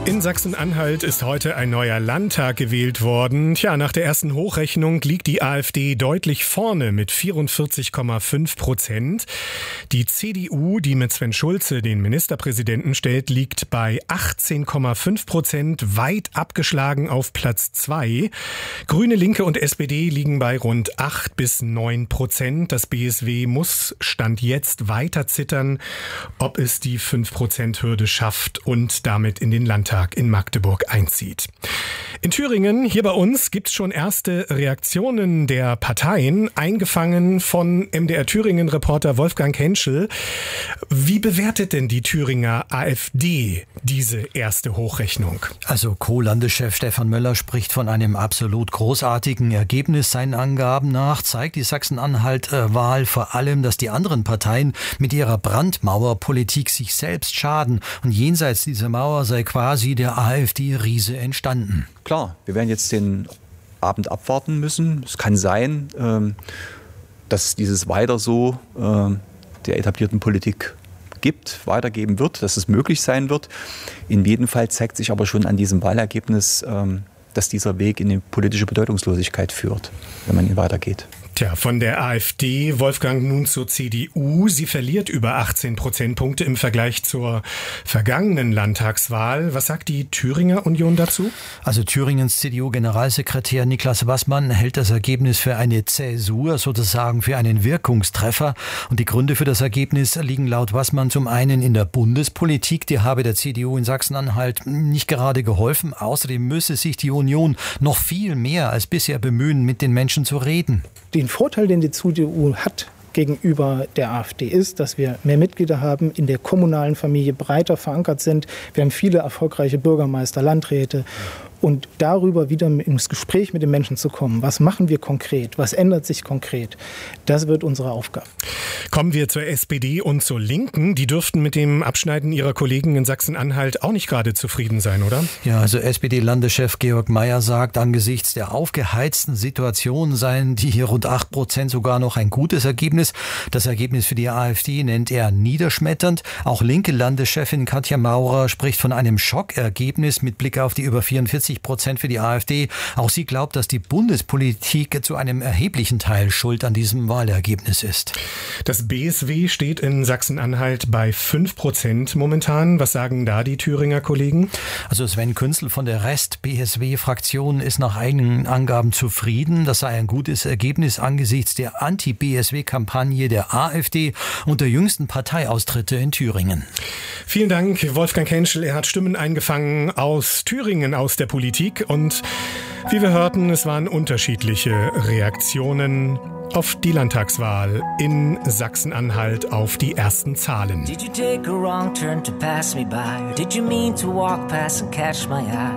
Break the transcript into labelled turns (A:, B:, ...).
A: In Sachsen-Anhalt ist heute ein neuer Landtag gewählt worden. Nach der ersten Hochrechnung liegt die AfD deutlich vorne mit 44,5%. Die CDU, die mit Sven Schulze den Ministerpräsidenten stellt, liegt bei 18,5%, weit abgeschlagen auf Platz 2. Grüne, Linke und SPD liegen bei rund 8 bis 9%. Das BSW muss Stand jetzt weiter zittern, ob es die 5%-Hürde schafft und damit in den Landtag in Magdeburg einzieht. In Thüringen, hier bei uns, gibt es schon erste Reaktionen der Parteien, eingefangen von MDR Thüringen-Reporter Wolfgang Henschel. Wie bewertet denn die Thüringer AfD diese erste Hochrechnung?
B: Also Co-Landeschef Stefan Möller spricht von einem absolut großartigen Ergebnis. Seinen Angaben nach zeigt die Sachsen-Anhalt-Wahl vor allem, dass die anderen Parteien mit ihrer Brandmauerpolitik sich selbst schaden. Und jenseits dieser Mauer sei quasi der AfD-Riese entstanden.
C: Klar, wir werden jetzt den Abend abwarten müssen. Es kann sein, dass dieses weiter so der etablierten Politik weitergeben wird, dass es möglich sein wird. In jedem Fall zeigt sich aber schon an diesem Wahlergebnis, dass dieser Weg in eine politische Bedeutungslosigkeit führt, wenn man ihn weitergeht.
A: Von der AfD, Wolfgang, nun zur CDU. Sie verliert über 18 Prozentpunkte im Vergleich zur vergangenen Landtagswahl. Was sagt die Thüringer Union dazu?
B: Also Thüringens CDU-Generalsekretär Niklas Wassmann hält das Ergebnis für eine Zäsur, sozusagen für einen Wirkungstreffer. Und die Gründe für das Ergebnis liegen laut Wassmann zum einen in der Bundespolitik. Die habe der CDU in Sachsen-Anhalt nicht gerade geholfen. Außerdem müsse sich die Union noch viel mehr als bisher bemühen, mit den Menschen zu reden.
D: Den Vorteil, den die CDU hat gegenüber der AfD, ist, dass wir mehr Mitglieder haben, in der kommunalen Familie breiter verankert sind. Wir haben viele erfolgreiche Bürgermeister, Landräte. Und darüber wieder ins Gespräch mit den Menschen zu kommen. Was machen wir konkret? Was ändert sich konkret? Das wird unsere Aufgabe.
A: Kommen wir zur SPD und zur Linken. Die dürften mit dem Abschneiden ihrer Kollegen in Sachsen-Anhalt auch nicht gerade zufrieden sein, oder?
B: Ja, also SPD-Landeschef Georg Mayer sagt, angesichts der aufgeheizten Situation seien die hier rund 8% sogar noch ein gutes Ergebnis. Das Ergebnis für die AfD nennt er niederschmetternd. Auch linke Landeschefin Katja Maurer spricht von einem Schockergebnis mit Blick auf die über 44% für die AfD. Auch sie glaubt, dass die Bundespolitik zu einem erheblichen Teil schuld an diesem Wahlergebnis ist.
A: Das BSW steht in Sachsen-Anhalt bei 5% momentan. Was sagen da die Thüringer Kollegen?
B: Also Sven Künzel von der Rest-BSW-Fraktion ist nach eigenen Angaben zufrieden. Das sei ein gutes Ergebnis angesichts der Anti-BSW-Kampagne der AfD und der jüngsten Parteiaustritte in Thüringen.
A: Vielen Dank, Wolfgang Henschel. Er hat Stimmen eingefangen aus Thüringen, aus der Politik. Und wie wir hörten, es waren unterschiedliche Reaktionen auf die Landtagswahl in Sachsen-Anhalt, auf die ersten Zahlen.
E: Did you take a wrong turn to pass me by? Or did you mean to walk past and catch my eye?